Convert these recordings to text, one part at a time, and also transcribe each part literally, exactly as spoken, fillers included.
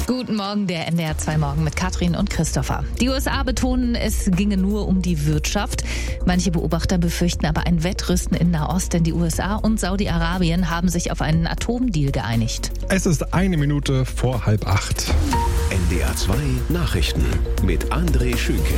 Guten Morgen, der N D R zwei Morgen mit Katrin und Christopher. Die U S A betonen, es ginge nur um die Wirtschaft. Manche Beobachter befürchten aber ein Wettrüsten in Nahost, denn die U S A und Saudi-Arabien haben sich auf einen Atomdeal geeinigt. Es ist eine Minute vor halb acht. N D R zwei Nachrichten mit André Schünke.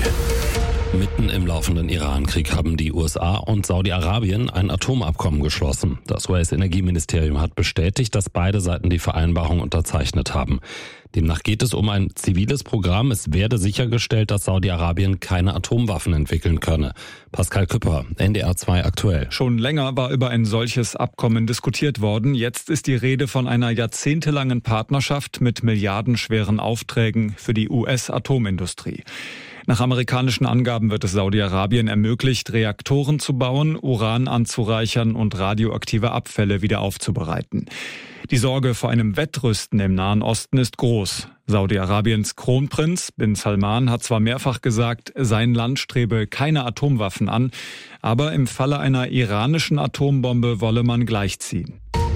Mitten im laufenden Iran-Krieg haben die U S A und Saudi-Arabien ein Atomabkommen geschlossen. Das U S-Energieministerium hat bestätigt, dass beide Seiten die Vereinbarung unterzeichnet haben. Demnach geht es um ein ziviles Programm. Es werde sichergestellt, dass Saudi-Arabien keine Atomwaffen entwickeln könne. Pascal Küpper, N D R zwei aktuell. Schon länger war über ein solches Abkommen diskutiert worden. Jetzt ist die Rede von einer jahrzehntelangen Partnerschaft mit milliardenschweren Aufträgen für die U S-Atomindustrie. Nach amerikanischen Angaben wird es Saudi-Arabien ermöglicht, Reaktoren zu bauen, Uran anzureichern und radioaktive Abfälle wieder aufzubereiten. Die Sorge vor einem Wettrüsten im Nahen Osten ist groß. Saudi-Arabiens Kronprinz bin Salman hat zwar mehrfach gesagt, sein Land strebe keine Atomwaffen an, aber im Falle einer iranischen Atombombe wolle man gleichziehen.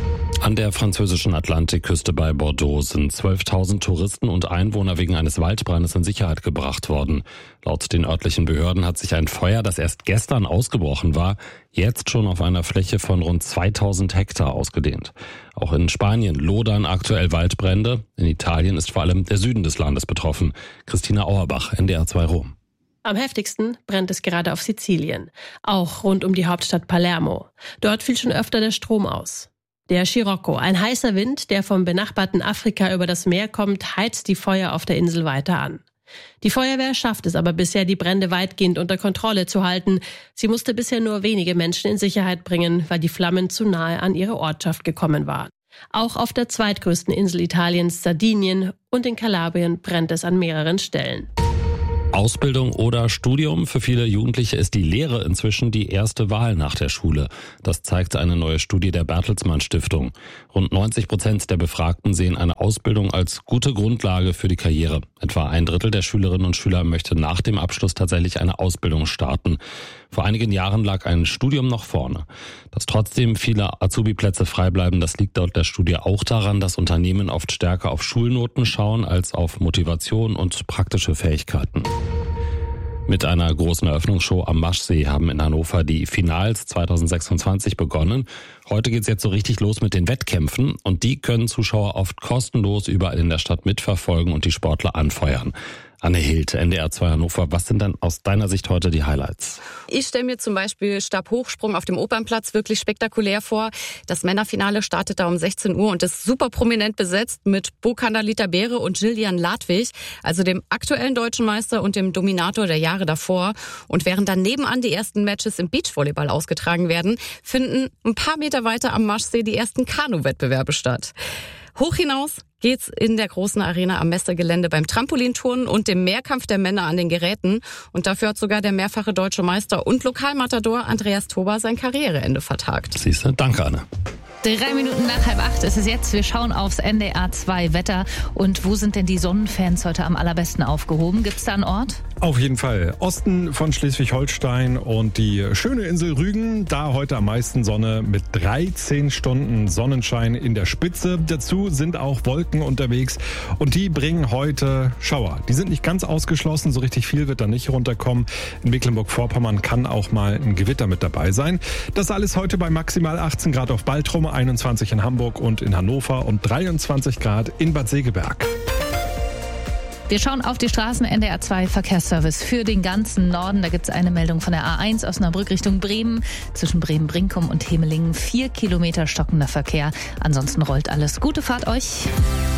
An der französischen Atlantikküste bei Bordeaux sind zwölftausend Touristen und Einwohner wegen eines Waldbrandes in Sicherheit gebracht worden. Laut den örtlichen Behörden hat sich ein Feuer, das erst gestern ausgebrochen war, jetzt schon auf einer Fläche von rund zweitausend Hektar ausgedehnt. Auch in Spanien lodern aktuell Waldbrände. In Italien ist vor allem der Süden des Landes betroffen. Christina Auerbach, N D R zwei Rom. Am heftigsten brennt es gerade auf Sizilien, auch rund um die Hauptstadt Palermo. Dort fiel schon öfter der Strom aus. Der Scirocco, ein heißer Wind, der vom benachbarten Afrika über das Meer kommt, heizt die Feuer auf der Insel weiter an. Die Feuerwehr schafft es aber bisher, die Brände weitgehend unter Kontrolle zu halten. Sie musste bisher nur wenige Menschen in Sicherheit bringen, weil die Flammen zu nahe an ihre Ortschaft gekommen waren. Auch auf der zweitgrößten Insel Italiens, Sardinien, und in Kalabrien brennt es an mehreren Stellen. Ausbildung oder Studium? Für viele Jugendliche ist die Lehre inzwischen die erste Wahl nach der Schule. Das zeigt eine neue Studie der Bertelsmann Stiftung. Rund neunzig Prozent der Befragten sehen eine Ausbildung als gute Grundlage für die Karriere. Etwa ein Drittel der Schülerinnen und Schüler möchte nach dem Abschluss tatsächlich eine Ausbildung starten. Vor einigen Jahren lag ein Studium noch vorne. Dass trotzdem viele Azubi-Plätze frei bleiben, das liegt laut der Studie auch daran, dass Unternehmen oft stärker auf Schulnoten schauen als auf Motivation und praktische Fähigkeiten. Mit einer großen Eröffnungsshow am Maschsee haben in Hannover die Finals zwanzig sechsundzwanzig begonnen. Heute geht's jetzt so richtig los mit den Wettkämpfen und die können Zuschauer oft kostenlos überall in der Stadt mitverfolgen und die Sportler anfeuern. Anne Hild, N D R zwei Hannover, was sind denn aus deiner Sicht heute die Highlights? Ich stelle mir zum Beispiel Stabhochsprung auf dem Opernplatz wirklich spektakulär vor. Das Männerfinale startet da um sechzehn Uhr und ist super prominent besetzt mit Bo-Kandalita Beere und Gillian Ladwig, also dem aktuellen deutschen Meister und dem Dominator der Jahre davor. Und während dann nebenan die ersten Matches im Beachvolleyball ausgetragen werden, finden ein paar Meter weiter am Maschsee die ersten Kanu-Wettbewerbe statt. Hoch hinaus geht's in der großen Arena am Messegelände beim Trampolinturnen und dem Mehrkampf der Männer an den Geräten. Und dafür hat sogar der mehrfache deutsche Meister und Lokalmatador Andreas Toba sein Karriereende vertagt. Siehste, danke Anne. Drei Minuten nach halb acht ist es jetzt. Wir schauen aufs N D R zwei Wetter. Und wo sind denn die Sonnenfans heute am allerbesten aufgehoben? Gibt es da einen Ort? Auf jeden Fall. Osten von Schleswig-Holstein und die schöne Insel Rügen. Da heute am meisten Sonne mit dreizehn Stunden Sonnenschein in der Spitze. Dazu sind auch Wolken unterwegs und die bringen heute Schauer. Die sind nicht ganz ausgeschlossen. So richtig viel wird da nicht runterkommen. In Mecklenburg-Vorpommern kann auch mal ein Gewitter mit dabei sein. Das alles heute bei maximal achtzehn Grad auf Baltrum, einundzwanzig in Hamburg und in Hannover und dreiundzwanzig Grad in Bad Segeberg. Wir schauen auf die Straßen. N D R zwei Verkehrsservice für den ganzen Norden. Da gibt es eine Meldung von der A eins Osnabrück Richtung Bremen. Zwischen Bremen-Brinkum und Hemelingen vier Kilometer stockender Verkehr. Ansonsten rollt alles. Gute Fahrt euch.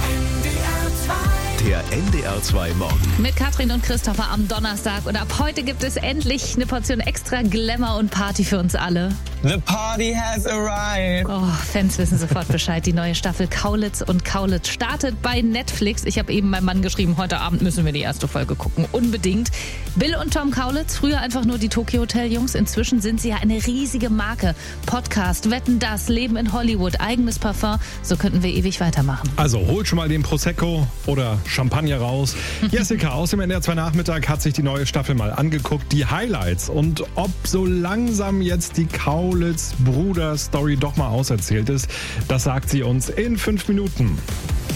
Der N D R zwei Morgen. Mit Katrin und Christopher am Donnerstag. Und ab heute gibt es endlich eine Portion extra Glamour und Party für uns alle. The party has arrived. Oh, Fans wissen sofort Bescheid. Die neue Staffel Kaulitz und Kaulitz startet bei Netflix. Ich habe eben meinem Mann geschrieben, heute Abend müssen wir die erste Folge gucken. Unbedingt. Bill und Tom Kaulitz, früher einfach nur die Tokyo Hotel Jungs. Inzwischen sind sie ja eine riesige Marke. Podcast, Wetten, das, Leben in Hollywood, eigenes Parfum. So könnten wir ewig weitermachen. Also holt schon mal den Prosecco oder Champagner raus. Jessica aus dem N D R zwei Nachmittag hat sich die neue Staffel mal angeguckt, die Highlights und ob so langsam jetzt die Kaulitz-Bruder-Story doch mal auserzählt ist, das sagt sie uns in fünf Minuten.